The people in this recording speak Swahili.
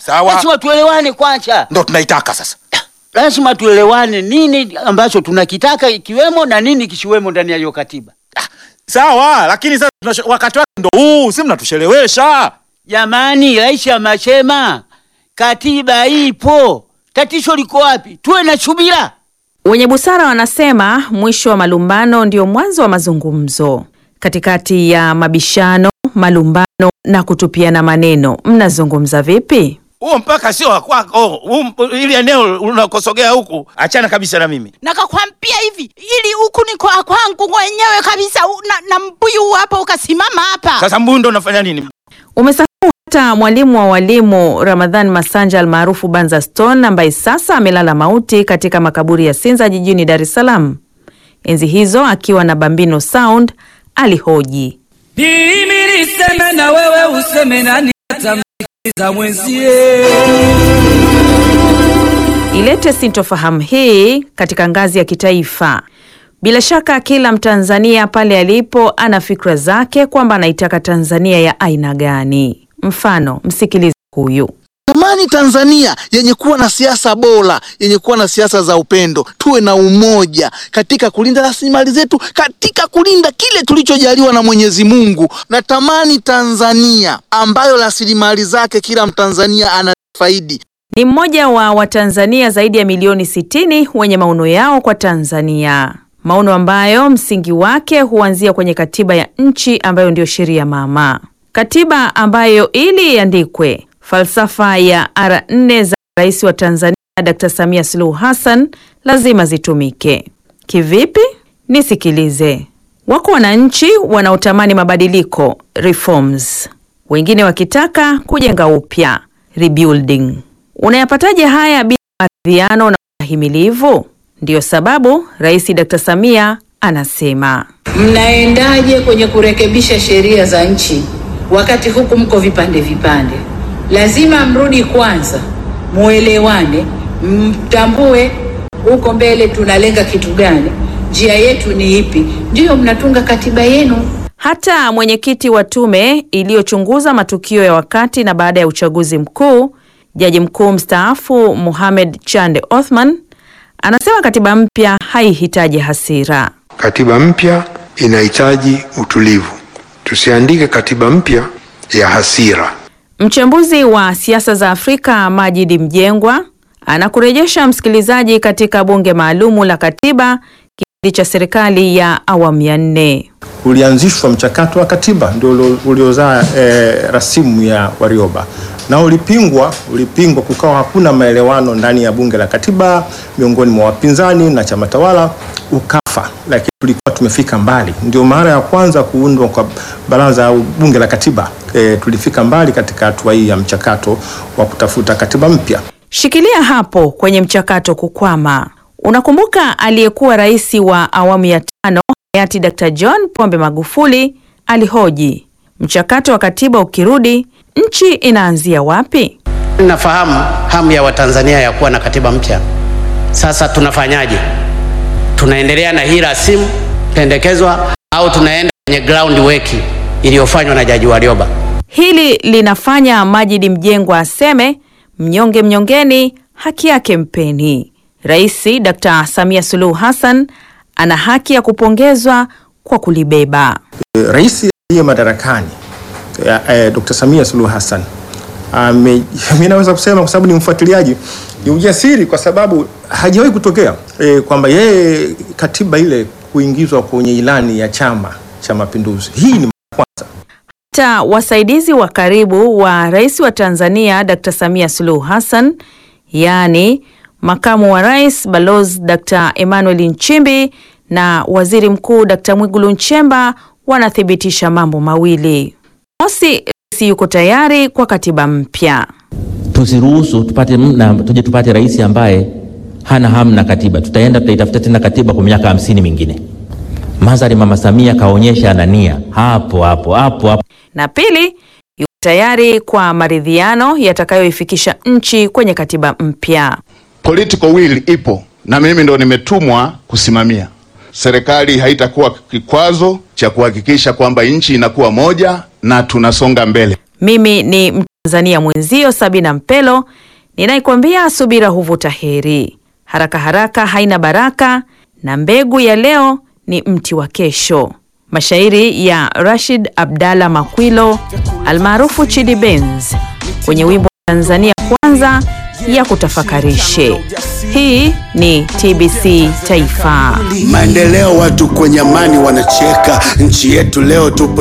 Sawa. Lazima tuelewane kwanza. Ndio tunaitaka sasa. Lazima tuelewane nini ambacho tunakitaka ikiwemo na nini kisiwemo ndani ya hiyo katiba. Sawa, lakini sasa wakati wake ndio huu, si mnatushelewesha. Jamani, rais amesema katiba ipo. Tatizo liko wapi? Tuwe na subira. Wenye busara wanasema mwisho wa malumbano ndio mwanzo wa mazungumzo. Katikati ya mabishano, malumbano na kutupiana maneno, mnazungumza vipi? Huo mpaka sio wa kwako. Ili eneo unakosogea huku, achana kabisa na mimi. Nakakwambia hivi, ili huku ni kwa kwangu mwenyewe kabisa, na mbuyu hapa ukasimama hapa. Sasa mbuyu ndo unafanya nini? Umesahau hata mwalimu wa walimu Ramadhan Masanja almaarufu Banza Stone ambaye sasa amelala mauti katika makaburi ya Sinza jijini Dar es Salaam. Enzi hizo akiwa na Bambino Sound alihoji. Mimi niseme na wewe useme nani atamsikiza mwenzie. Ilete sintofahamu hii katika ngazi ya kitaifa. Bila shaka kila Mtanzania pale alipo ana fikra zake kwamba anaitaka Tanzania ya aina gani. Mfano, msikilize huyu. Tamani Tanzania yenye kuwa na siasa bora, yenye kuwa na siasa za upendo, tuwe na umoja katika kulinda rasilimali zetu, katika kulinda kile tulichojaliwa na Mwenyezi Mungu. Natamani Tanzania ambayo rasilimali zake kila Mtanzania anafaidi. Ni mmoja wa Watanzania zaidi ya milioni 60 wenye maono yao kwa Tanzania. Maono ambayo msingi wake huanzia kwenye katiba ya nchi ambayo ndio sheria mama. Katiba ambayo ili iandikwe, falsafa ya R4 za Rais wa Tanzania Dr. Samia Suluhu Hassan lazima zitumike. Kivipi? Nisikilize. Wako wananchi wanaotamani mabadiliko, reforms. Wengine wakitaka kujenga upya, rebuilding. Unayapataje haya bila maridhiano na himilivu? Ndiyo sababu Rais Dr. Samia anasema, mnaendaje kwenye kurekebisha sheria za nchi wakati huku mko vipande vipande? Lazima mrudi kwanza, muelewane, mtambue huko mbele tunalenga kitu gani, njia yetu ni ipi, ndiyo mnatunga katiba yenu. Hata mwenyekiti wa tume iliyochunguza matukio ya wakati na baada ya uchaguzi mkuu, Jaji mkuu mstaafu Mohamed Chande Othman, anasema katiba mpya haihitaji hasira. Katiba mpya inahitaji utulivu. Tusiandike katiba mpya ya hasira. Mchambuzi wa siasa za Afrika Majidi Mjengwa anakurejesha msikilizaji katika bunge maalumu la katiba kipindi cha serikali ya awamu ya 4. Ulianzishwa mchakato wa katiba ndio uliozaa rasimu ya Warioba. Na ulipingwa kukawa hakuna maelewano ndani ya bunge la katiba miongoni mwa wapinzani na chama tawala, ukafa. Lakini tulikuwa tumefika mbali. Ndio mara ya kwanza kuundwa kwa baraza au bunge la katiba. Tulifika mbali katika hatua hii ya mchakato wa kutafuta katiba mpya. Shikilia hapo kwenye mchakato kukwama. Unakumbuka aliyekuwa rais wa awamu ya 5 hayati Dr. John Pombe Magufuli alihoji, mchakato wa katiba ukirudi, nchi inaanzia wapi? Nafahamu hamu ya Watanzania ya kuwa na katiba mpya. Sasa tunafanyaje? Tunaendelea na hii rasimu pendekezwa au tunaenda kwenye ground work iliyofanywa na Jaji Warioba? Hili linafanya Majidi Mjengwa aseme, mnyonge mnyongeni, haki yake mpeni. Rais Dr. Samia Suluhu Hassan ana haki ya kupongezwa kwa kulibeba. Rais aliye madarakani Dr. Samia Suluhu Hassan mimi naweza kusema kwa sababu ni mfuatiliaji, ni ujasiri kwa sababu hajawahi kutokea kwamba yeye katiba ile kuingizwa kwenye ilani ya Chama cha Mapinduzi. Hii ni kwanza. Hata wasaidizi wa karibu wa Rais wa Tanzania Dr. Samia Suluhu Hassan, yani Makamu wa Rais Balozi Dr. Emmanuel Nchimbi na Waziri Mkuu Dr. Mwigulu Nchemba wanathibitisha mambo mawili. Mosi, yuko tayari kwa katiba mpya. Tusiruhusu tupate rais ambaye hana hamu na katiba. Tutaitafuta tena katiba kwa miaka 50 mingine. Mazari Mama Samia kaonyesha anania hapo. Na pili, yuko tayari kwa maridhiano yatakayoifikisha nchi kwenye katiba mpya. Political will ipo na mimi ndo nimetumwa kusimamia. Serikali haitakuwa kikwazo cha kuhakikisha kwamba nchi inakuwa moja na tunasonga mbele. Mimi ni Tanzania mwenzio Sabina Mpelo, ninaikwambia subira huvuta heri. Haraka haraka haina baraka, na mbegu ya leo ni mti wa kesho. Mashairi ya Rashid Abdalla Makwilo almaarufu Chidi Benz kwenye wimbo Tanzania Kwanza ya kutafakarishe. Hii ni TBC Taifa. Maendeleo, watu kwenye amani wanacheka, nchi yetu leo tupo